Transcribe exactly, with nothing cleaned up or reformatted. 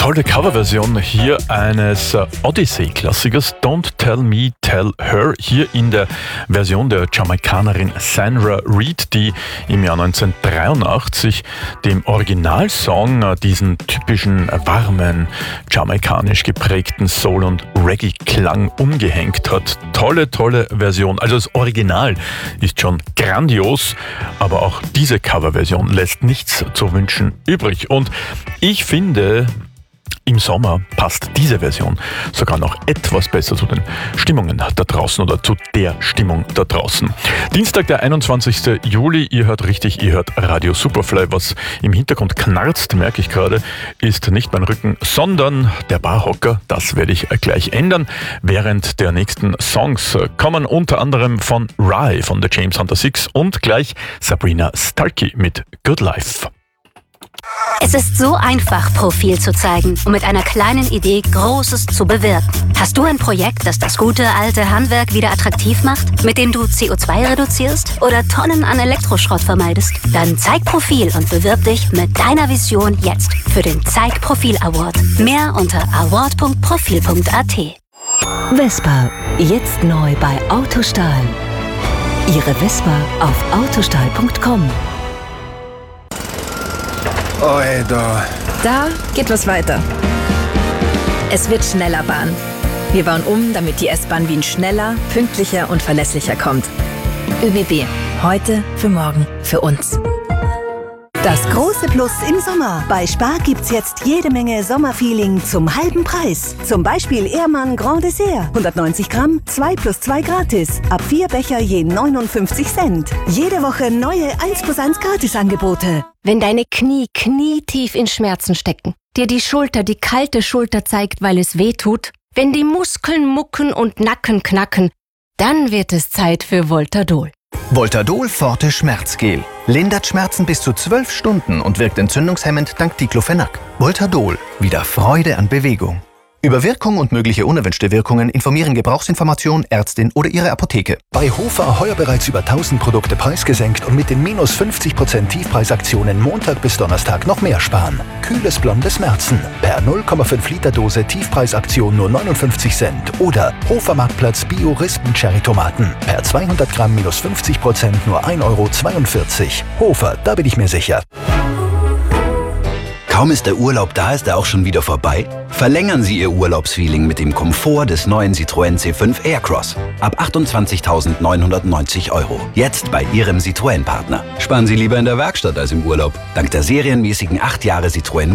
tolle Coverversion hier eines Odyssey-Klassikers Don't Tell Me, Tell Her, hier in der Version der Jamaikanerin Sandra Reid, die im Jahr neunzehnhundertdreiundachtzig dem Originalsong diesen typischen warmen, jamaikanisch geprägten Soul- und Reggae-Klang umgehängt hat. Tolle, tolle Version. Also das Original ist schon grandios, aber auch diese Coverversion lässt nichts zu wünschen übrig. Und ich finde, im Sommer passt diese Version sogar noch etwas besser zu den Stimmungen da draußen oder zu der Stimmung da draußen. Dienstag, der einundzwanzigsten Juli, ihr hört richtig, ihr hört Radio Superfly. Was im Hintergrund knarzt, merke ich gerade, ist nicht mein Rücken, sondern der Barhocker. Das werde ich gleich ändern. Während der nächsten Songs kommen unter anderem von Rye von The James Hunter Six und gleich Sabrina Starkey mit Good Life. Es ist so einfach, Profil zu zeigen, um mit einer kleinen Idee Großes zu bewirken. Hast du ein Projekt, das das gute alte Handwerk wieder attraktiv macht, mit dem du C O zwei reduzierst oder Tonnen an Elektroschrott vermeidest? Dann zeig Profil und bewirb dich mit deiner Vision jetzt für den Zeig Profil Award. Mehr unter award punkt profil punkt a t. Vespa, jetzt neu bei Autostahl. Ihre Vespa auf autostahl punkt com. Oi, da. Da geht was weiter. Es wird schneller Bahn. Wir bauen um, damit die S-Bahn Wien schneller, pünktlicher und verlässlicher kommt. ÖBB. Heute, für morgen, für uns. Das große Plus im Sommer. Bei Spar gibt's jetzt jede Menge Sommerfeeling zum halben Preis. Zum Beispiel Ehrmann Grand Dessert. hundertneunzig Gramm, zwei plus zwei gratis. Ab vier Becher je neunundfünfzig Cent. Jede Woche neue eins plus eins Gratisangebote. Wenn deine Knie knietief in Schmerzen stecken, dir die Schulter die kalte Schulter zeigt, weil es weh tut, wenn die Muskeln mucken und Nacken knacken, dann wird es Zeit für Voltadol. Voltadol Forte Schmerzgel. Lindert Schmerzen bis zu zwölf Stunden und wirkt entzündungshemmend dank Diclofenac. Voltadol. Wieder Freude an Bewegung. Über Wirkung und mögliche unerwünschte Wirkungen informieren Gebrauchsinformation, Ärztin oder Ihre Apotheke. Bei Hofer heuer bereits über tausend Produkte preisgesenkt und mit den minus fünfzig Prozent Tiefpreisaktionen Montag bis Donnerstag noch mehr sparen. Kühles blondes Märzen. Per null Komma fünf Liter Dose Tiefpreisaktion nur neunundfünfzig Cent. Oder Hofer Marktplatz Bio Rispen Cherry Tomaten. Per zweihundert Gramm minus fünfzig Prozent nur ein Euro zweiundvierzig. Hofer, da bin ich mir sicher. Kaum ist der Urlaub da, ist er auch schon wieder vorbei? Verlängern Sie Ihr Urlaubsfeeling mit dem Komfort des neuen Citroën C fünf Aircross. Ab achtundzwanzigtausendneunhundertneunzig Euro. Jetzt bei Ihrem Citroën-Partner. Sparen Sie lieber in der Werkstatt als im Urlaub. Dank der serienmäßigen acht Jahre Citroën